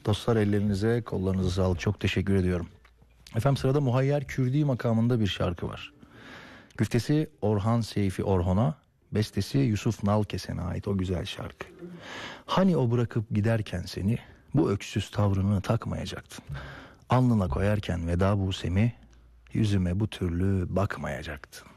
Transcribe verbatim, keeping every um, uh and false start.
Dostlar, ellerinize, kollarınıza sağlık. Çok teşekkür ediyorum. Efendim, sırada Muhayyer Kürdi makamında bir şarkı var. Güftesi Orhan Seyfi Orhon'a, bestesi Yusuf Nalkesen'e ait o güzel şarkı. Hani o bırakıp giderken seni, bu öksüz tavrını takmayacaktın. Alnına koyarken veda busemi, yüzüme bu türlü bakmayacaktın.